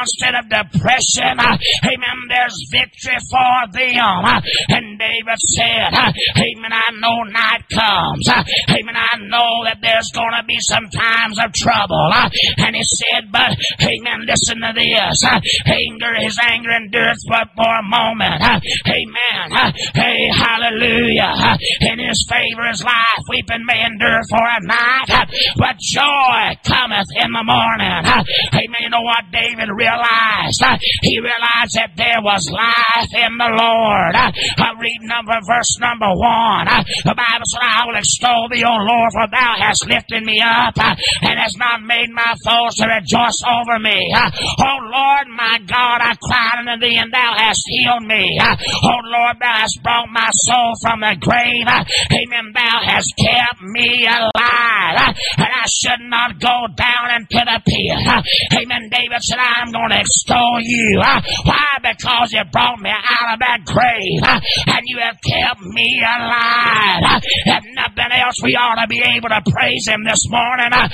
constant of depression, amen, there's victory for them. And David said, amen, I know night comes. Amen, I know that there's going to be some times of trouble. And he said, but, amen, listen to this. His anger endureth but for a moment. Amen. Hey, hallelujah. In his favor is life. Weeping may endure for a night, but joy cometh in the morning. Amen. You know what David realized? He realized that there was life in the Lord. I read verse number 1. The Bible said, I will extol thee, O Lord, for thou hast lifted me up and hast not made my foes to rejoice over me. O Lord, my God, I cried unto thee, and thou hast healed me. O Lord, thou hast brought my soul from the grave. Amen. Thou hast kept me alive, and I should not go down into the pit. Amen. David said, I'm going to extol you. Why? Because you brought me out of that grave, and you have kept me alive. If nothing else, we ought to be able to praise him this morning